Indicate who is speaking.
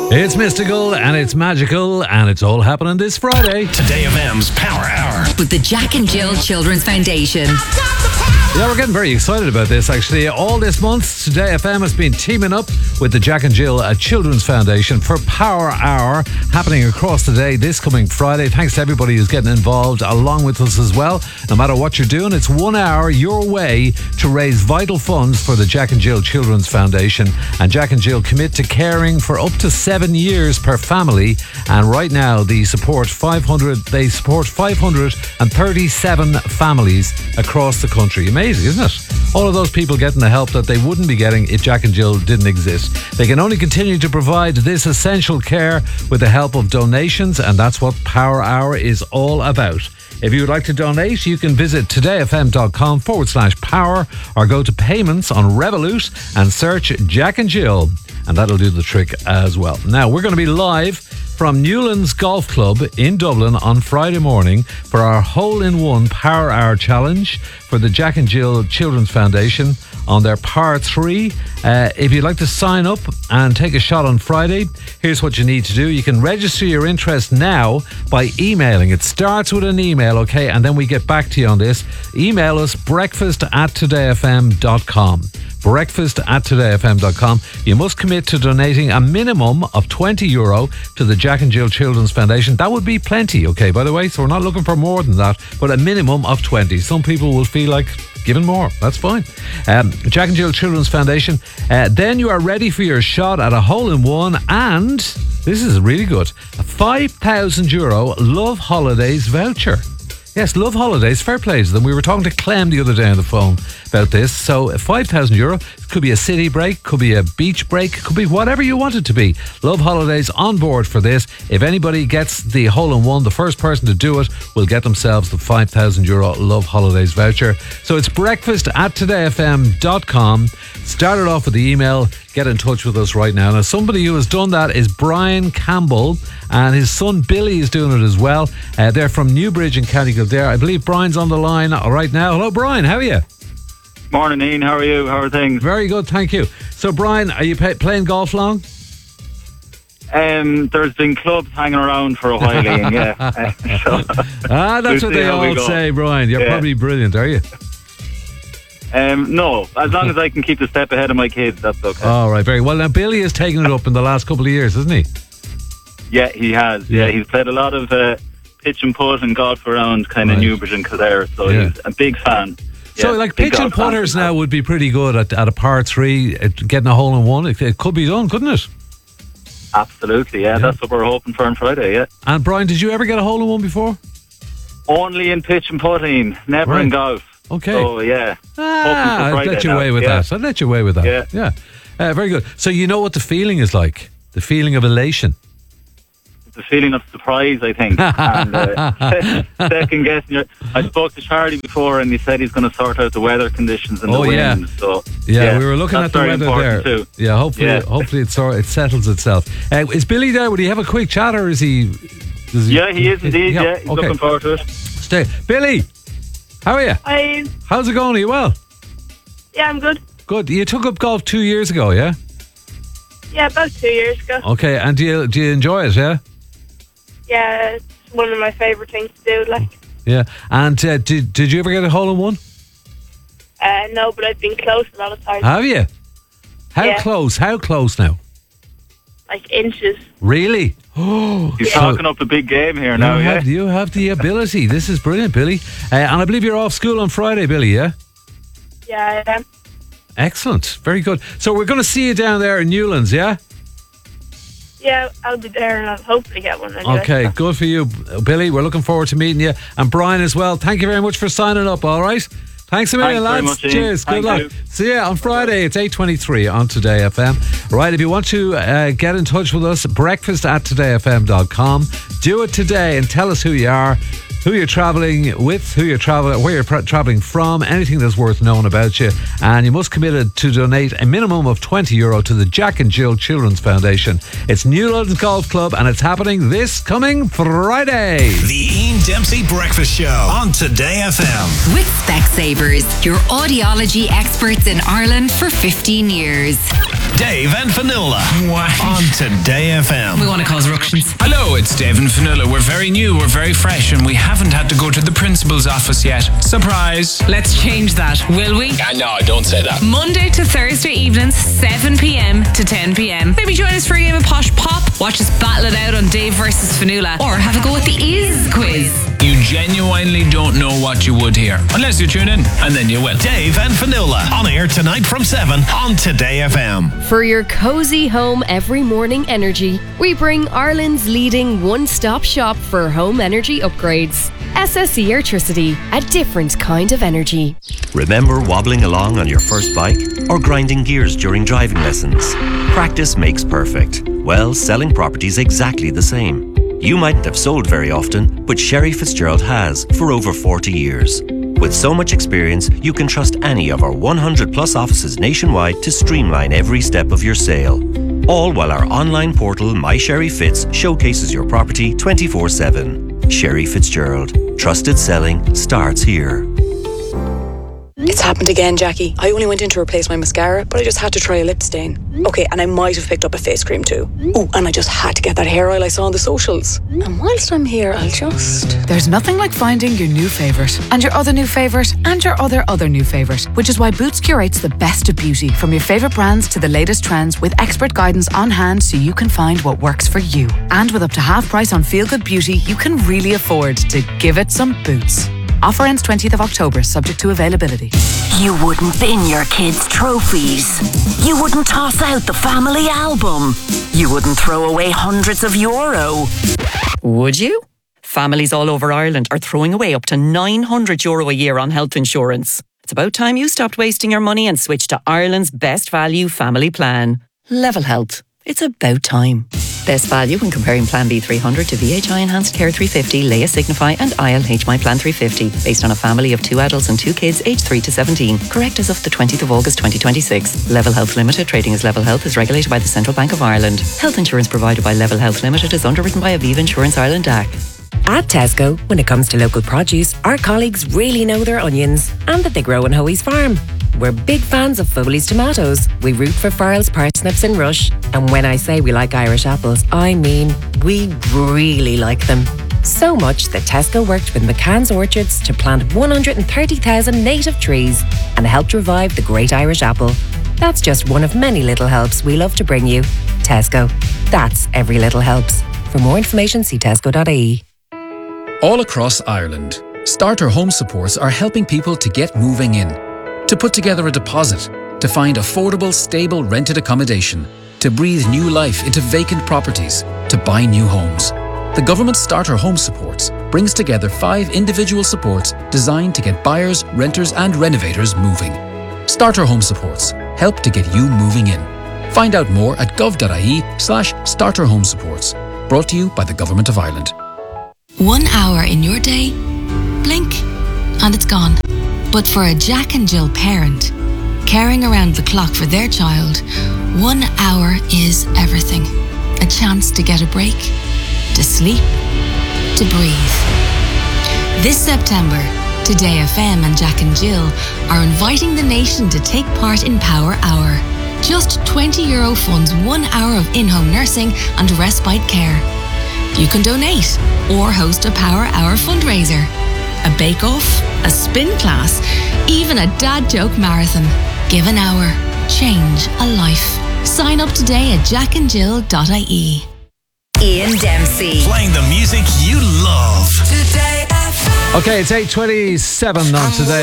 Speaker 1: It's mystical and it's magical and it's all happening this Friday.
Speaker 2: Today FM's Power Hour
Speaker 3: with the Jack and Jill Children's Foundation.
Speaker 1: Yeah, we're getting very excited about this actually. All this month, Today FM has been teaming up with the Jack and Jill Children's Foundation for Power Hour, happening across the day this coming Friday. Thanks to everybody who's getting involved along with us as well. No matter what you're doing, it's 1 hour your way to raise vital funds for the Jack and Jill Children's Foundation. And Jack and Jill commit to caring for up to 7 years per family. And right now they support 537 families across the country. Amazing, isn't it? All of those people getting the help that they wouldn't be getting if Jack and Jill didn't exist. They can only continue to provide this essential care with the help of donations, and that's what Power Hour is all about. If you would like to donate, you can visit todayfm.com/power or go to payments on Revolut and search Jack and Jill, and that'll do the trick as well. Now, we're going to be live from Newlands Golf Club in Dublin on Friday morning for our hole-in-one Power Hour challenge for the Jack and Jill Children's Foundation on their par 3. If you'd like to sign up and take a shot on Friday, here's what you need to do. You can register your interest now by emailing. It starts with an email, okay, and then we get back to you on this. Email us breakfast@todayfm.com. breakfast@todayfm.com. You must commit to donating a minimum of €20 to the Jack and Jill Children's Foundation. That would be plenty, okay, by the way, so we're not looking for more than that, but a minimum of 20. Some people will feel like giving more. That's fine. Jack and Jill Children's Foundation. Then you are ready for your shot at a hole-in-one, and this is really good, a €5,000 Love Holidays voucher. Yes, Love Holidays, fair play to them. We were talking to Clem the other day on the phone about this. So €5,000, could be a city break, could be a beach break, could be whatever you want it to be. Love Holidays on board for this. If anybody gets the hole-in-one, the first person to do it will get themselves the €5,000 Love Holidays voucher. So it's breakfast@todayfm.com. Start it off with the email. Get in touch with us right now. Now, somebody who has done that is Brian Campbell, and his son Billy is doing it as well. They're from Newbridge in County Kildare. I believe Brian's on the line right now. Hello, Brian. How are you?
Speaker 4: Morning, Ian. How are you? How are things?
Speaker 1: Very good, thank you. So, Brian, are you playing golf long?
Speaker 4: There's been clubs hanging around for a while, Ian, yeah.
Speaker 1: That's what they all say, Brian. You're probably brilliant, are you?
Speaker 4: No, as long as I can keep a step ahead of my kids, that's okay.
Speaker 1: All right, very well. Now, Billy has taken it up in the last couple of years, hasn't he?
Speaker 4: Yeah, he has. Yeah, he's played a lot of pitch and putt and golf around kind of Newbridge and Kildare, so he's a big fan.
Speaker 1: So, like, pitch and putters now would be pretty good at a par 3, getting a hole-in-one. It could be done, couldn't it?
Speaker 4: Absolutely, yeah. That's what we're hoping for on Friday, yeah.
Speaker 1: And, Brian, did you ever get a hole-in-one before?
Speaker 4: Only in pitch and putting, never in golf.
Speaker 1: Okay.
Speaker 4: So, yeah.
Speaker 1: I'd let you away with that. I'd let you away with that. Yeah. Very good. So, you know what the feeling is like? The feeling of elation.
Speaker 4: The feeling of surprise, I think. And second guessing. I spoke to Charlie before, and he said he's going to sort out the weather conditions and the wind. So
Speaker 1: we were looking at the weather there.
Speaker 4: Too.
Speaker 1: Yeah, hopefully it settles itself. Is Billy there? Would he have a quick chat, or is he?
Speaker 4: Yeah, he is indeed. Yeah, he's looking forward to it.
Speaker 1: Stay, Billy. How are you?
Speaker 5: Hi.
Speaker 1: How's it going? Are you well?
Speaker 5: Yeah, I'm good.
Speaker 1: Good. You took up golf 2 years ago, yeah?
Speaker 5: Yeah, about 2 years ago.
Speaker 1: Okay, and do you enjoy it? Yeah.
Speaker 5: Yeah, it's one of my favourite things to do. Like.
Speaker 1: Yeah, and did you ever get a hole-in-one?
Speaker 5: No, but I've been close a lot of times.
Speaker 1: Have you? How close? How close now?
Speaker 5: Like inches.
Speaker 1: Really?
Speaker 4: Oh, he's talking up a big game here now.
Speaker 1: You have the ability. This is brilliant, Billy. And I believe you're off school on Friday, Billy. Yeah.
Speaker 5: Yeah, I am.
Speaker 1: Excellent. Very good. So we're going to see you down there in Newlands, yeah?
Speaker 5: Yeah, I'll be there and I'll hopefully get one anyway.
Speaker 1: Okay, good for you, Billy. We're looking forward to meeting you. And Brian as well. Thank you very much for signing up, all right? Thanks a million, lads.
Speaker 4: Much,
Speaker 1: cheers. Good luck. See you on Friday. It's 8:23 on Today FM. Right, if you want to get in touch with us, breakfast@todayfm.com. Do it today and tell us who you are. who you're travelling with, where you're travelling from, anything that's worth knowing about you, and you must commit to donate a minimum of €20 to the Jack and Jill Children's Foundation. It's Newlands Golf Club, and it's happening this coming Friday.
Speaker 2: The Ian Dempsey Breakfast Show on Today FM.
Speaker 3: With Specsavers, your audiology experts in Ireland for 15 years.
Speaker 2: Dave and Fionnuala on Today FM.
Speaker 3: We want to cause ructions.
Speaker 6: Hello, it's Dave and Fionnuala. We're very new, we're very fresh, and we haven't had to go to the principal's office yet. Surprise.
Speaker 7: Let's change that, will we?
Speaker 6: No, don't say that.
Speaker 7: Monday to Thursday evenings, 7 p.m. to 10 p.m. Maybe join us for a game of Posh Pop, watch us battle it out on Dave versus Fionnuala, or have a go at the Is Quiz.
Speaker 6: You genuinely don't know what you would hear, unless you tune in, and then you will.
Speaker 2: Dave and Fionnuala on air tonight from 7 on Today FM.
Speaker 8: For your cozy home every morning energy, we bring Ireland's leading one-stop shop for home energy upgrades. SSE Airtricity, a different kind of energy.
Speaker 9: Remember wobbling along on your first bike or grinding gears during driving lessons? Practice makes perfect. Well, selling property's exactly the same. You mightn't have sold very often, but Sherry Fitzgerald has for over 40 years. With so much experience, you can trust any of our 100 plus offices nationwide to streamline every step of your sale. All while our online portal, My Sherry Fitz, showcases your property 24/7. Sherry Fitzgerald. Trusted selling starts here.
Speaker 10: It's happened again, Jackie. I only went in to replace my mascara, but I just had to try a lip stain. Okay, and I might have picked up a face cream too. Oh, and I just had to get that hair oil I saw on the socials. And whilst I'm here, I'll just...
Speaker 11: There's nothing like finding your new favourite, and your other new favourite, and your other new favourite, which is why Boots curates the best of beauty, from your favourite brands to the latest trends, with expert guidance on hand so you can find what works for you. And with up to half price on Feel Good Beauty, you can really afford to give it some Boots. Offer ends 20th of October, subject to availability.
Speaker 12: You wouldn't bin your kids' trophies. You wouldn't toss out the family album. You wouldn't throw away hundreds of euro.
Speaker 13: Would you? Families all over Ireland are throwing away up to €900 a year on health insurance. It's about time you stopped wasting your money and switched to Ireland's best value family plan. Level Health. It's about time. Best value when comparing Plan B 300 to VHI Enhanced Care 350, Leia Signify and ILH My Plan 350, based on a family of 2 adults and 2 kids aged 3 to 17. Correct as of the 20th of August 2026. Level Health Limited, trading as Level Health, is regulated by the Central Bank of Ireland. Health insurance provided by Level Health Limited is underwritten by Aviva Insurance Ireland DAC.
Speaker 14: At Tesco, when it comes to local produce, our colleagues really know their onions and that they grow on Hoey's farm. We're big fans of Foley's tomatoes. We root for Farrell's parsnips and Rush. And when I say we like Irish apples, I mean we really like them. So much that Tesco worked with McCann's Orchards to plant 130,000 native trees and helped revive the great Irish apple. That's just one of many little helps we love to bring you. Tesco. That's every little helps. For more information, see tesco.ie.
Speaker 15: All across Ireland, Starter Home Supports are helping people to get moving in, to put together a deposit, to find affordable, stable rented accommodation, to breathe new life into vacant properties, to buy new homes. The government Starter Home Supports brings together 5 individual supports designed to get buyers, renters and renovators moving. Starter Home Supports help to get you moving in. Find out more at gov.ie/Starter Home Supports. Brought to you by the Government of Ireland.
Speaker 16: 1 hour in your day, blink, and it's gone. But for a Jack and Jill parent, caring around the clock for their child, 1 hour is everything. A chance to get a break, to sleep, to breathe. This September, Today FM and Jack and Jill are inviting the nation to take part in Power Hour. Just €20 funds 1 hour of in-home nursing and respite care. You can donate or host a Power Hour fundraiser, a bake-off, a spin class, even a dad joke marathon. Give an hour. Change a life. Sign up today at jackandjill.ie.
Speaker 3: Ian Dempsey.
Speaker 2: Playing the music you love.
Speaker 1: Okay, it's 8:27 on Today